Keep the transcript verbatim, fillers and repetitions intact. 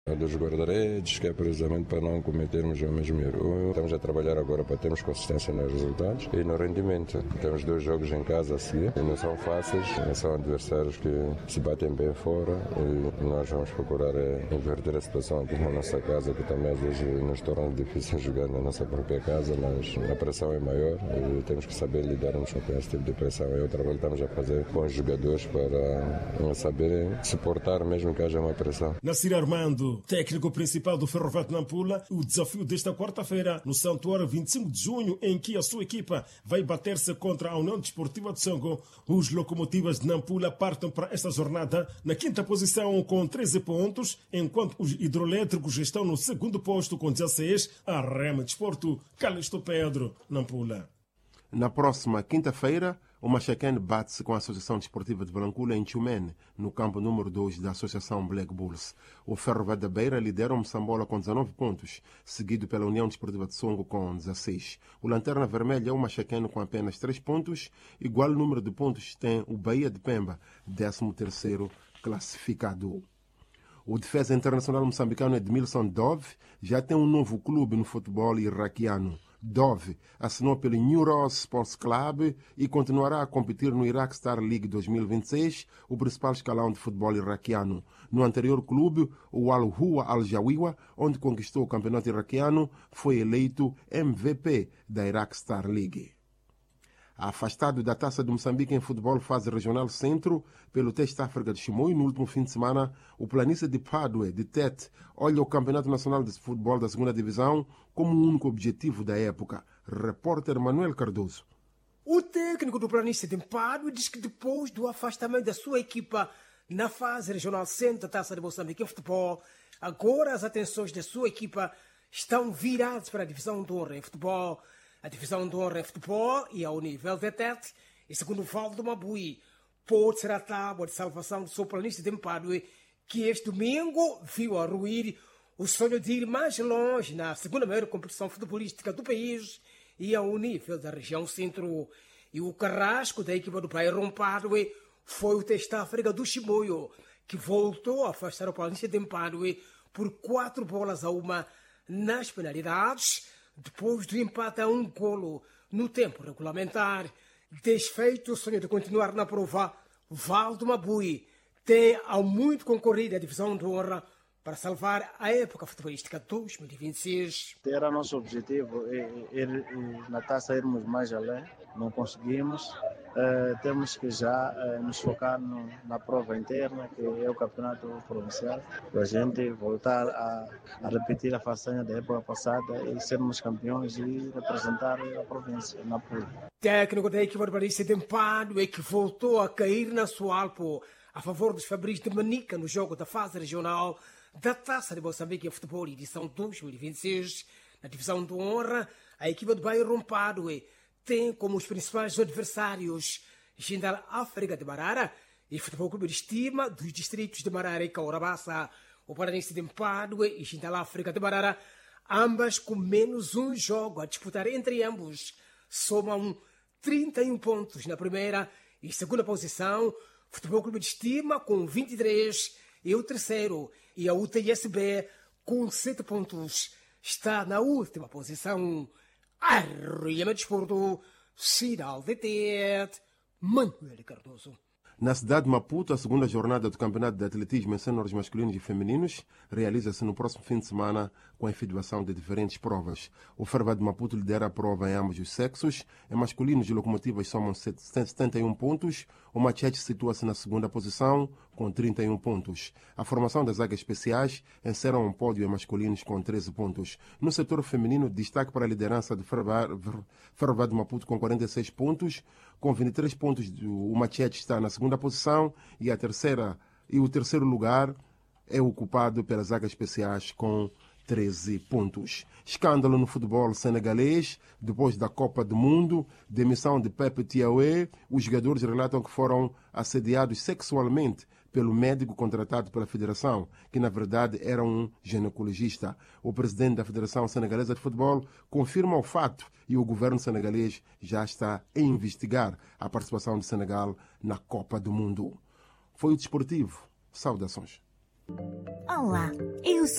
dos guarda-redes, que é precisamente para não cometermos o mesmo erro. Estamos a trabalhar agora para termos consistência nos resultados e no rendimento. Temos dois jogos em casa a seguir, e não são fáceis, são adversários que se batem bem fora e nós vamos procurar inverter a situação aqui na nossa casa, que também às vezes nos torna difícil jogar na nossa própria casa, mas a pressão é maior e temos que saber lidarmos com esse tipo de pressão. É o trabalho que estamos a fazer com os jogadores para saberem suportar mesmo que haja uma pressão. Nassir Armando, técnico principal do Ferroviário de Nampula, o desafio desta quarta-feira no Santuário vinte e cinco de junho, em que a sua equipa vai bater-se contra a União Desportiva de Songo. Os locomotivas de Nampula partem para esta jornada na quinta posição com treze pontos, enquanto os hidroelétricos estão no segundo posto com dezesseis. A Rema Desporto, Calixto Pedro, Nampula. Na próxima quinta-feira, o Machaquene bate-se com a Associação Desportiva de Blancula em Tchumene, no campo número dois da Associação Black Bulls. O Ferroviário da Beira lidera o Moçambola com dezanove pontos, seguido pela União Desportiva de Songo com dezesseis. O Lanterna Vermelha é o Machaquene com apenas três pontos. Igual número de pontos tem o Bahia de Pemba, décimo terceiro classificado. O defesa internacional moçambicano Edmilson Dove já tem um novo clube no futebol iraquiano. Dove assinou pelo New Ross Sports Club e continuará a competir no Iraq Star League dois mil e vinte e seis, o principal escalão de futebol iraquiano. No anterior clube, o Al-Hua Al-Jawiwa, onde conquistou o campeonato iraquiano, foi eleito M V P da Iraq Star League. Afastado da Taça de Moçambique em futebol fase regional centro pelo Teste África de Chimoio no último fim de semana, o planície de Padue, de Tete, olha o Campeonato Nacional de Futebol da segunda Divisão como o único objetivo da época. Repórter Manuel Cardoso. O técnico do planície de Padue diz que depois do afastamento da sua equipa na fase regional centro da Taça de Moçambique em futebol, agora as atenções da sua equipa estão viradas para a divisão de honra em futebol. A divisão de honra em futebol e ao nível de Tete, e segundo o Valdo Mabui, pode ser a tábua de salvação do seu planista de Padue, que este domingo viu a ruir o sonho de ir mais longe na segunda maior competição futebolística do país e ao nível da região centro. E o carrasco da equipa do Bairro Padue foi o Teste África do Chimoio, que voltou a afastar o planista de Padue por quatro bolas a uma nas penalidades, depois do empate a um golo no tempo regulamentar. Desfeito o sonho de continuar na prova, Valdo Mabui tem ao muito concorrido a divisão de honra para salvar a época futebolística dois mil e vinte e seis. Era nosso objetivo, ir, ir, na taça irmos mais além, não conseguimos. Uh, temos que já uh, nos focar no, na prova interna, que é o campeonato provincial, para a gente voltar a, a repetir a façanha da época passada e sermos campeões e representar a província na Pula. Técnico da equipa do Paris de Padue, que voltou a cair na Sualpo a favor dos Fabris de Manica no jogo da fase regional da Taça de Moçambique em futebol, edição dois mil e vinte e seis. Na divisão de honra, a equipa do Bairro Padue tem como os principais adversários Jindal África de Marara e Futebol Clube de Estima dos distritos de Marara e Caurabassa. O Paranense de Padue e Jindal África de Marara, ambas com menos um jogo a disputar entre ambos, somam trinta e um pontos na primeira e segunda posição. Futebol Clube de Estima com vinte e três e o terceiro, e a U T S B com sete pontos está na última posição. Arriama Desporto, Sinal de Tete, Manuel Cardoso. Na cidade de Maputo, a segunda jornada do Campeonato de Atletismo em Sêniores Masculinos e Femininos realiza-se no próximo fim de semana com a efetuação de diferentes provas. O Ferroviário de Maputo lidera a prova em ambos os sexos. Em masculinos e locomotivas somam setenta e um pontos. O Machete situa-se na segunda posição com trinta e um pontos. A formação das águias especiais encerra um pódio em masculinos com treze pontos. No setor feminino, destaque para a liderança do Ferroviário de Maputo com quarenta e seis pontos. Com vinte e três pontos, o Machete está na segunda posição e, a terceira, e o terceiro lugar é ocupado pelas águias especiais com treze pontos. Escândalo no futebol senegalês. Depois da Copa do Mundo, demissão de Pepe Thiaoué, os jogadores relatam que foram assediados sexualmente pelo médico contratado pela Federação, que na verdade era um ginecologista. O presidente da Federação Senegalesa de Futebol confirma o fato e o governo senegalês já está a investigar a participação do Senegal na Copa do Mundo. Foi o Desportivo. Saudações. Olá, eu